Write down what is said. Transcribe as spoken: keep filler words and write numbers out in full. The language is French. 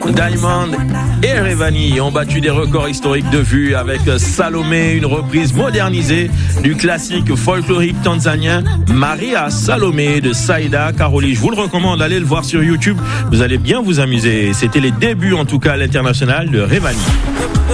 Diamond et Revani ont battu des records historiques de vues avec Salomé, une reprise modernisée du classique folklorique tanzanien Maria Salomé de Saïda Karoli. Je vous le recommande, allez le voir sur YouTube, vous allez bien vous amuser. C'était les débuts en tout cas à l'international de Revani.